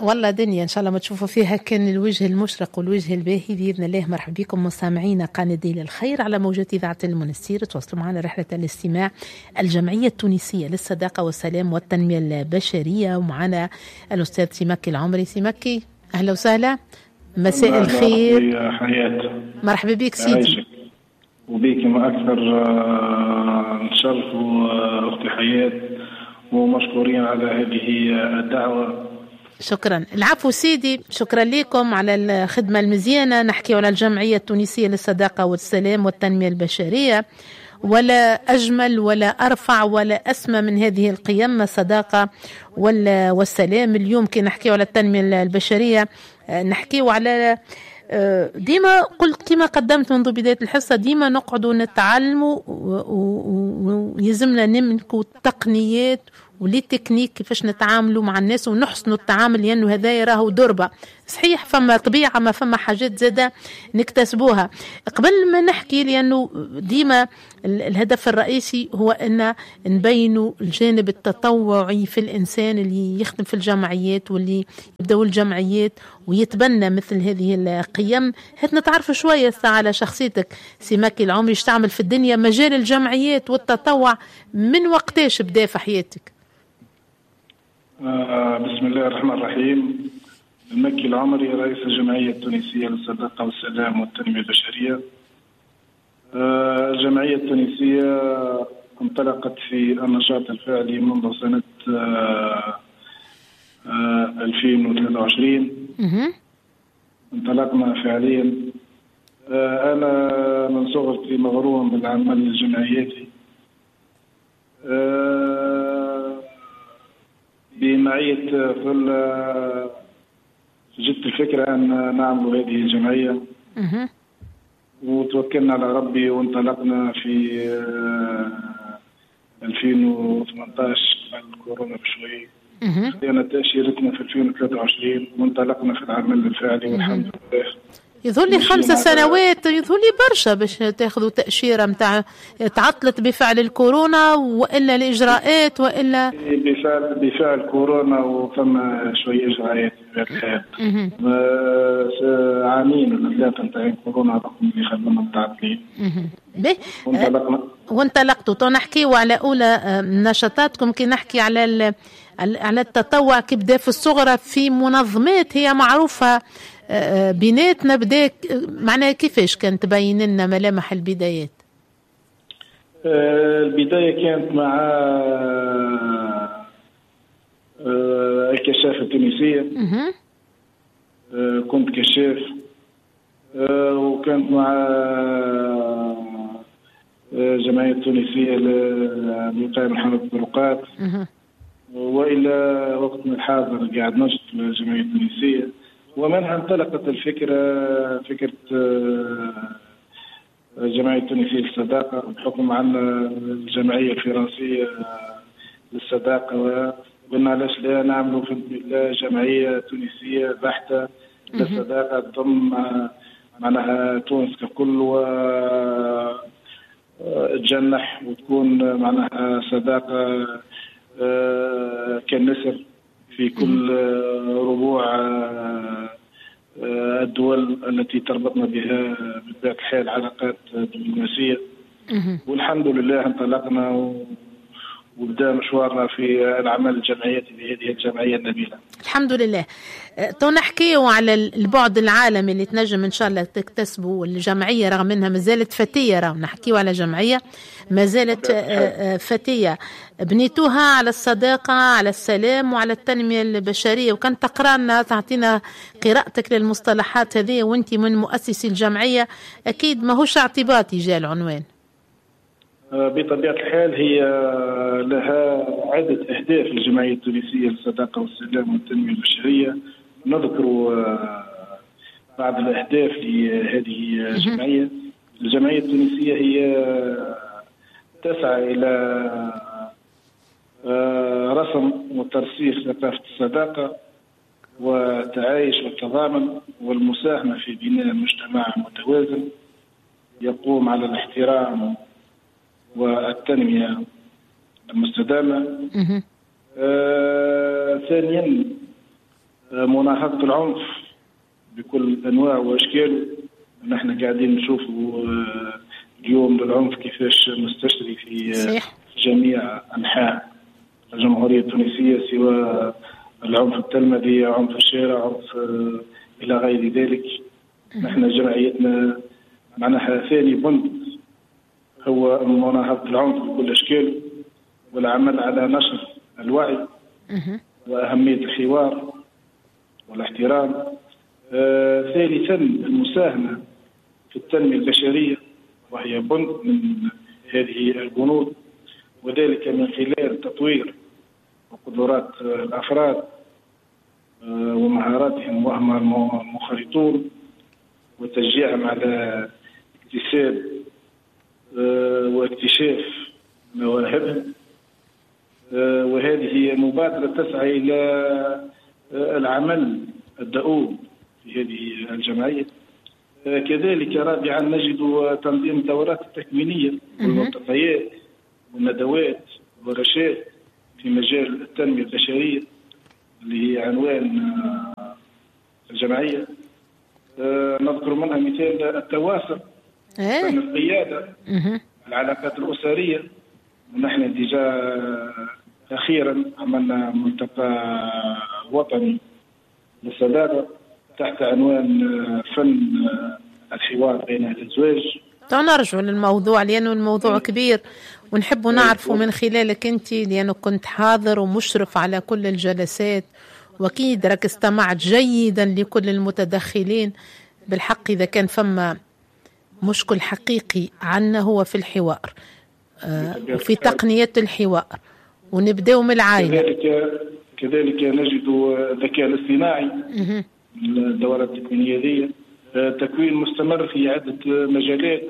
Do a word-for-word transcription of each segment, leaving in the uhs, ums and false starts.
والله دنيا إن شاء الله ما تشوفوا فيها كان الوجه المشرق والوجه الباهي بإذن الله. مرحبا بكم مستمعينا قانديل الخير على موجات إذاعة المنستير. تواصلوا معنا رحلة الاستماع الجمعية التونسية للصداقة والسلام والتنمية البشرية، ومعنا الأستاذ سماكي العمري. سماكي أهلا وسهلا، مساء الخير. حياتي مرحبا بك سيدي. وبيك ما أكثر نشرف أختي حياة، ومشكورين على هذه الدعوة. شكرا. العفو سيدي، شكرا لكم على الخدمة المزيانة. نحكي على الجمعية التونسية للصداقة والسلام والتنمية البشرية، ولا أجمل ولا أرفع ولا أسمى من هذه القيم، الصداقة والسلام. اليوم كي نحكي على التنمية البشرية نحكي على ديما قلت كما قدمت منذ بداية الحصة، ديما نقعدوا نتعلموا ويزمنا نملكوا التقنيات ولي تكنيك كيفاش نتعاملوا مع الناس ونحسنوا التعامل، لأنه يعني هذا راهو دربة صحيح. فما طبيعة ما فما حاجات زادة نكتسبوها. قبل ما نحكي، لأنه ديما الهدف الرئيسي هو أن نبينوا الجانب التطوعي في الإنسان اللي يخدم في الجمعيات واللي يبدأوا الجمعيات ويتبنى مثل هذه القيم. هات نتعرف شوية على شخصيتك سماكي العمري، تعمل في الدنيا مجال الجمعيات والتطوع من وقتاش بدأ في حياتك؟ آه بسم الله الرحمن الرحيم. المكي العمري، رئيس الجمعية التونسية للصداقة والسلام والتنمية البشرية. آه الجمعية التونسية انطلقت في النشاط الفعلي منذ سنة آه آه ألفين وثلاثة وعشرين. انطلقنا فعليا. آه أنا من صغري مغروم بالعمل الجمعياتي، آه بمعية ظل جدت الفكرة أن نعمل هذه الجمعية، وتوكلنا على ربي وانطلقنا في ألفين وثمانية عشر قبل الكورونا بشوي. بدأنا تأشيرتنا في ألفين وثلاثة وعشرين وانطلقنا في العمل الفعلي والحمد لله. يظهر لي خمس سنوات، يظهر لي برشا باش تاخذوا تأشيرة متاع تعطلت بفعل الكورونا وإلا الإجراءات وإلا بفعل بفعل كورونا وفما شوية إجراءات بالخير. عامين ولا ثلاثة نتاع كورونا رقم اللي خلونا متعطلين. وانطلقنا وانطلقتوا. تو نحكيوا على أولى نشاطاتكم، كي نحكي على على التطوع كي بدا في الصغرى في منظمات هي معروفة بيناتنا، بدا معناها كيفاش كانت تبين لنا ملامح البدايات؟ البداية كانت مع الكشافة التونسية. كنت كشاف، وكانت مع الجمعية التونسية لوقاية من حماية الطرقات، وإلى وقتنا الحاضر قاعد نشط في الجمعية التونسية. ومنها انطلقت الفكرة فكرة الجمعية التونسية للصداقة بحكم عن الجمعية الفرنسية للصداقة، وقلنا علاش لا نعملوا في جمعية تونسية بحتة للصداقة تضم معناها تونس ككل وتجنح وتكون معناها صداقة كالنسر في كل ربوع الدول التي تربطنا بها بطبيعة الحال علاقات دبلوماسية. والحمد لله انطلقنا وبدأ مشوارنا في العمل الجمعياتي بهذه الجمعية النبيلة. الحمد لله. تو نحكيو على البعد العالمي اللي تنجم إن شاء الله تكتسبه الجمعية، رغم أنها مازالت فتية. رغم نحكيو على جمعية مازالت فتية بنيتوها على الصداقة على السلام وعلى التنمية البشرية. وكان تقرأنا تعطينا قراءتك للمصطلحات هذه وانت من مؤسسي الجمعية، أكيد ما هوش اعتباطي جاء العنوان. بطبيعة الحال هي لها عدة أهداف الجمعية التونسية للصداقة والسلام والتنمية البشرية. نذكر بعض الأهداف لهذه الجمعية. الجمعية التونسية هي تسعى إلى رسم وترسيخ ثقافة الصداقة والتعايش والتضامن والمساهمة في بناء مجتمع متوازن يقوم على الاحترام والتنمية المستدامة. آه، ثانيا مناهضة العنف بكل أنواع وأشكاله. نحن قاعدين نشوفوا اليوم العنف كيفاش مستشري في صحيح. جميع أنحاء الجمهورية التونسية، سواء العنف التلمذي، عنف الشارع، عنف إلى غير ذلك. نحن جمعيتنا معناها ثاني بند هو مناهضة العنف بكل أشكاله، والعمل على نشر الوعي وأهمية الحوار والاحترام. آه، ثالثا المساهمة في التنمية البشرية، وهي بند من هذه البنود، وذلك من خلال تطوير وقدرات الأفراد آه، ومهاراتهم وهم المنخرطون، وتشجيعهم على اكتساب آه، واكتشاف مواهبهم. آه، وهذه مبادرة تسعى إلى آه، العمل الدؤوب في هذه الجمعية. آه، كذلك رابعا نجد تنظيم الدورات التكوينية والملتقيات والندوات والورشات في مجال التنمية البشرية اللي هي عنوان آه، الجمعية. آه، نذكر منها مثال التواصل، فن القيادة، العلاقات الأسرية. ونحن ديجا أخيرا عملنا ملتقى وطني للصداقة تحت عنوان فن الحوار بين الأزواج. نرجع للموضوع لأنه الموضوع كبير ونحب نعرفه من خلالك أنت، لأنه كنت حاضر ومشرف على كل الجلسات، وأكيد راك استمعت جيدا لكل المتدخلين. بالحق إذا كان فما مشكل حقيقي عنا هو في الحوار وفي تقنية الحوار، ونبدأ من العائلة. كذلك كذلك نجد الذكاء الاصطناعي، الدورات التكوينية ذي تكوين مستمر في عدة مجالات.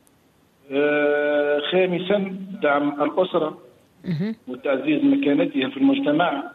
خامسا دعم الأسرة وتعزيز مكانتها في المجتمع.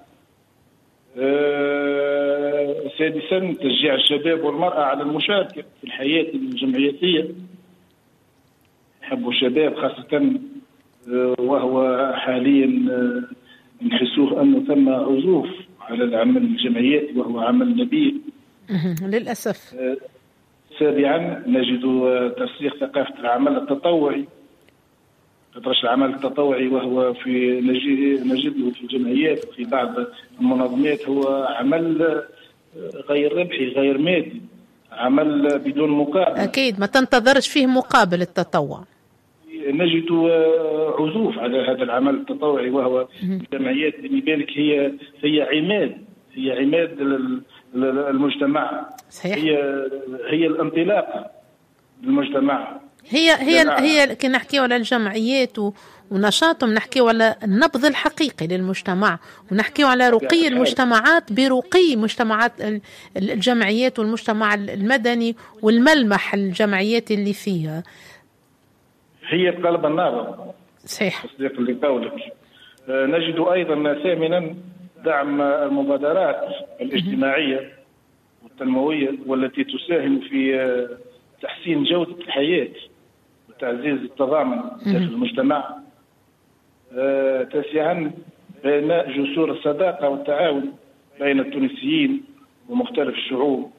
سادسا تشجيع الشباب والمرأة على المشاركة في الحياة الجمعياتية. يحبوا الشباب خاصة، وهو حاليا نحسوه أنه ثم عزوف على العمل الجمعياتي وهو عمل نبيل للأسف. سابعا نجد ترسيخ ثقافة العمل التطوعي. تدرس العمل التطوعي وهو في نجده في الجمعيات وفي بعض المنظمات هو عمل غير ربحي غير مادي، عمل بدون مقابل. أكيد ما تنتظرش فيه مقابل التطوع. نجد عزوف على هذا العمل التطوعي، وهو الجمعيات اللي بالك هي هي عماد هي عماد المجتمع. صحيح. هي هي الانطلاقة للمجتمع. هي هي هي كي نحكيو على الجمعيات ونشاطهم نحكيو على النبض الحقيقي للمجتمع، ونحكيو على رقي المجتمعات برقي مجتمعات الجمعيات والمجتمع المدني والملمح الجمعيات اللي فيها. هي قلب النابض. صحيح. تصديق لقولك. نجد أيضا ثامنا دعم المبادرات الاجتماعية والتنموية والتي تساهم في تحسين جودة الحياة وتعزيز التضامن في المجتمع. آه، تاسعا بناء جسور الصداقة والتعاون بين التونسيين ومختلف الشعوب،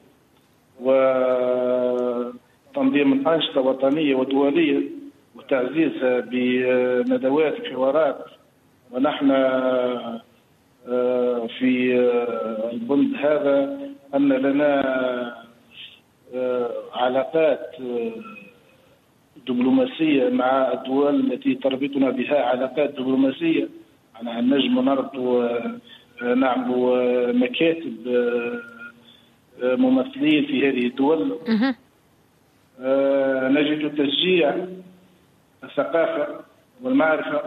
وتنظيم الأنشطة وطنية ودولية وتعزيزها بندوات وحوارات. ونحن آه، في البند هذا أن لنا علاقات دبلوماسية مع الدول التي تربطنا بها علاقات دبلوماسية. أنا نجم نربط نعمل مكاتب ممثلين في هذه الدول. نجد تشجيع الثقافة والمعرفة.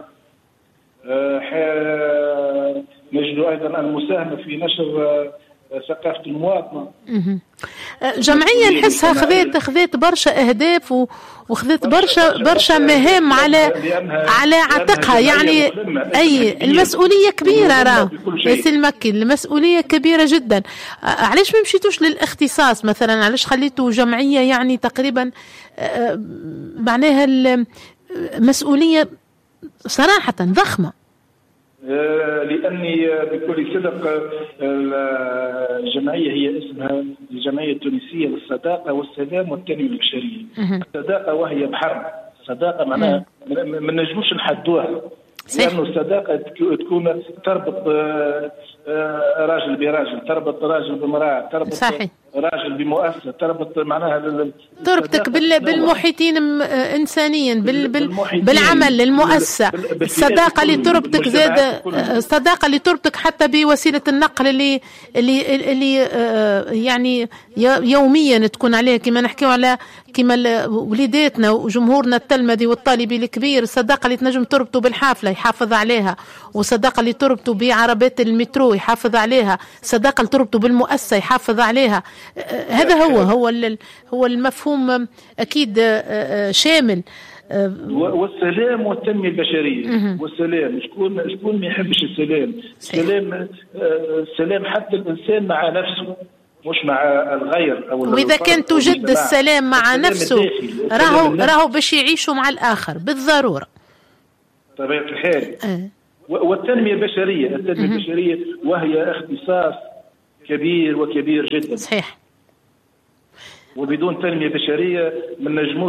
نجد أيضا المساهمة في نشر ثقافة المواطنة. جمعية نحسها خذيت خذيت برشا أهداف وخذيت برشا برشا مهام على على عاتقها، يعني أي المسؤولية كبيرة. راه ياسر المكي المسؤولية كبيرة جدا. علاش ما مشيتوش للاختصاص مثلا؟ علاش خليتوا جمعية يعني تقريبا معناها المسؤولية صراحة ضخمة؟ لأني بكل صدق الجمعية هي اسمها الجمعية التونسية للصداقة والسلام والتنمية البشرية. الصداقة وهي بحر، الصداقة معناها ما نجموش نحدوها، لأنه الصداقة تكون تربط راجل براجل، تربط راجل بمرأة، تربط صحيح. راجل بمؤسسة، تربط معناها تربطك بالمحيطين انسانيا بال بال بالعمل المؤسسة. الصداقة اللي تربطك زاد، الصداقة اللي تربطك حتى بوسيلة النقل اللي اللي اللي يعني يوميا تكون عليها، كما نحكيو على كما وليداتنا وجمهورنا التلمذي والطالبي الكبير. الصداقة اللي تنجم تربطه بالحافلة يحافظ عليها، والصداقة اللي تربطه بعربات المترو يحافظ عليها، الصداقة اللي تربطه بالمؤسسة يحافظ عليها. هذا هو هو هو المفهوم أكيد شامل. والسلام والتنمية البشرية. والسلام شكون شكون ما يحبش السلام؟ السلام السلام حتى الإنسان مع نفسه مش مع الغير. أو وإذا كان توجد السلام مع نفسه راهو راهو باش يعيشوا مع الآخر بالضرورة طبيعة الحال. أه. والتنمية البشرية، التنمية أه. البشرية وهي اختصاص كبير وكبير جدا. صحيح. وبدون تنمية بشرية ما نجموش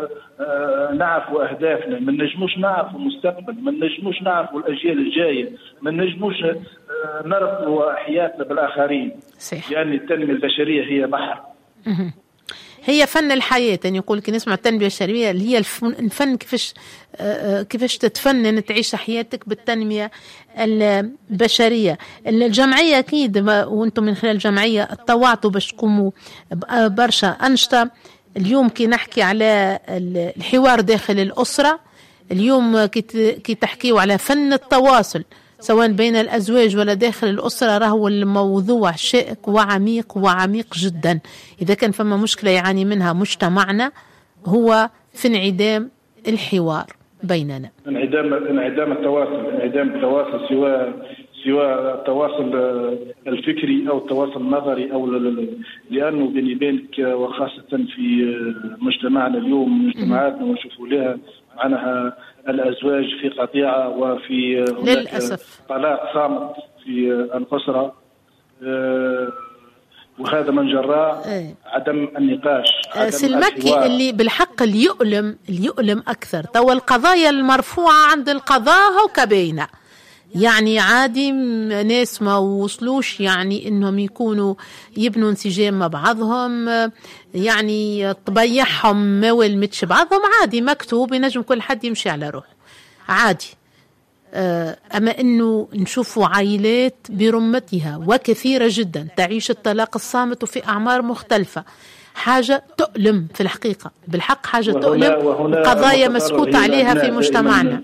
نعرفوا أهدافنا، ما نجموش نعرفوا المستقبل، ما نجموش نعرفوا الأجيال الجاية، ما نجموش نربطوا حياتنا بالآخرين. صحيح. يعني التنمية البشرية هي بحر. أه. هي فن الحياة. يعني يقول لك نسمع التنمية البشرية اللي هي الفن، كيفاش كيفاش تتفنن تعيش حياتك بالتنمية البشرية. الجمعية أكيد وأنتم من خلال الجمعية اتطوعتوا باش تقوموا برشا أنشطة. اليوم كي نحكي على الحوار داخل الأسرة، اليوم كي تحكيوا على فن التواصل سواء بين الأزواج ولا داخل الأسرة، راهو الموضوع شائك وعميق وعميق جدا. إذا كان فما مشكلة يعاني منها مجتمعنا هو في انعدام الحوار بيننا، انعدام انعدام التواصل، انعدام التواصل سواء سواء التواصل الفكري أو التواصل النظري أو لأنه بيني بينك وخاصة في مجتمعنا اليوم، مجتمعاتنا ونشوفوا لها معناها الأزواج في قطيعة وفي للأسف طلاق صامت في الأسرة، وهذا من جراء عدم النقاش. سلمكي اللي بالحق اللي يؤلم اللي يؤلم أكثر توا القضايا المرفوعة عند القضاء هو كبينة. يعني عادي ناس ما وصلوش يعني انهم يكونوا يبنوا انسجام مع بعضهم، يعني طبيعهم ما ولمتش بعضهم، عادي مكتوب ينجم كل حد يمشي على روح عادي. أما أنه نشوفوا عائلات برمتها وكثيرة جدا تعيش الطلاق الصامت وفي أعمار مختلفة، حاجة تؤلم في الحقيقة، بالحق حاجة تؤلم، قضايا مسكوت عليها في مجتمعنا.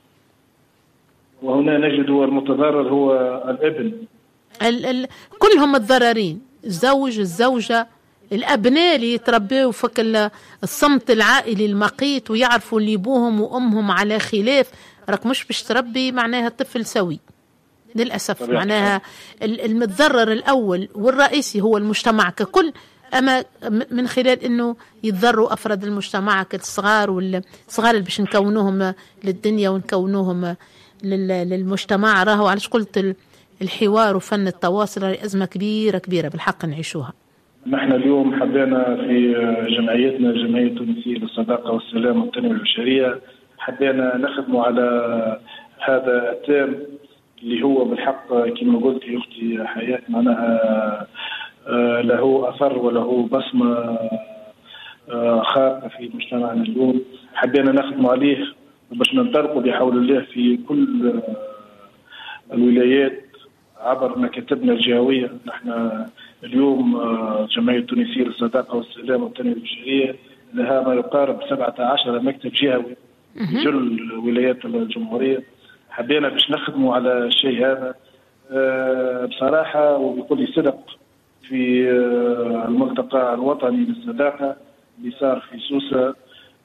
وهنا نجد المتضرر هو الابن. ال ال كلهم متضررين، الزوج الزوجة الأبناء اللي يتربوا فك الصمت العائلي المقيت ويعرفوا اللي أبوهم وأمهم على خلاف، راك مش باش تربي معناها طفل سوي للأسف. معناها المتضرر الأول والرئيسي هو المجتمع ككل، أما من خلال أنه يتضروا أفراد المجتمع كالصغار والصغار اللي باش نكونوهم للدنيا ونكونوهم للمجتمع. راهو علاش قلت الحوار وفن التواصل أزمة كبيرة كبيرة بالحق نعيشوها. نحن اليوم حبينا في جمعيتنا الجمعية التونسية للصداقة والسلام والتنمية البشرية حبينا نخدموا على هذا التام اللي هو بالحق كما قلت يا أختي حياة معناها له أثر وله بصمة خارقة في مجتمعنا اليوم. حبينا نخدموا عليه باش ننطلقوا بحول الله في كل الولايات عبر مكاتبنا الجهوية. نحن اليوم الجمعية التونسية للصداقة والسلام والتنمية البشرية لها ما يقارب سبعة عشر مكتب جهوي في كل ولايات الجمهورية. حبينا باش نخدموا على الشيء هذا بصراحة وبكل صدق. في الملتقى الوطني للصداقة اللي صار في سوسة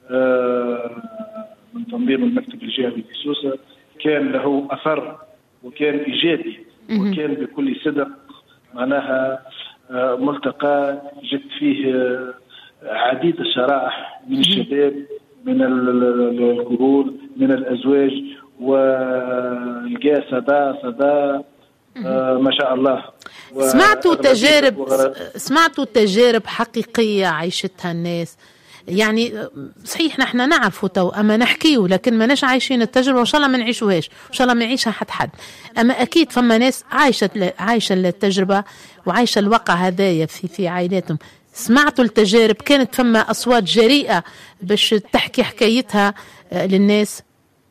من تنظيم المكتب الجهوي في سوسة كان له أثر وكان إيجابي وكان بكل صدق معناها ملتقى جد فيه عديد الشرائح من الشباب من الكهول من الأزواج ولقى صدى صدى آه ما شاء الله. سمعتوا تجارب سمعتوا تجارب حقيقية عيشتها الناس؟ يعني صحيح نحن نعرفه تو أما نحكيه، لكن ما ناش عايشين التجربة، وإن شاء الله ما نعيشوهاش، وإن شاء الله ما يعيشها حد حد. أما أكيد فما ناس عايشة عايشة التجربة وعايشة الواقع هذايا في في عائلاتهم. سمعتوا التجارب؟ كانت فما أصوات جريئة باش تحكي حكايتها للناس؟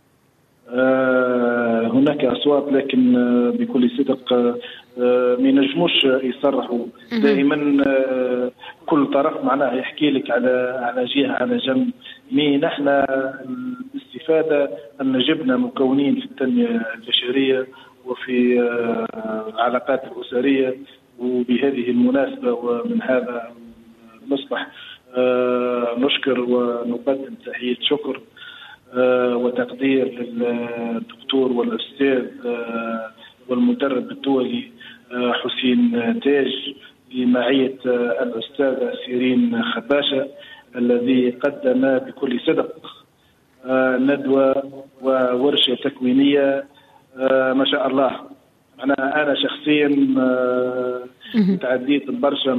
آه هناك أصوات، لكن آه بكل صدق آه ما ينجموش يصرحوا. دائما آه كل طرف معناها يحكي لك على على جهة على جنب. مي نحن الاستفادة أن جبنا مكونين في التنمية البشرية وفي آه العلاقات الأسرية، وبهذه المناسبة ومن هذا نصبح آه نشكر ونقدم تحية شكر آه وتقدير للدكتور والأستاذ آه والمدرب الدولي آه حسين تاج بمعية آه الأستاذة سيرين خباشة، الذي قدم بكل صدق آه ندوة وورشة تكوينية آه ما شاء الله. أنا أنا شخصيا آه تعديت برشا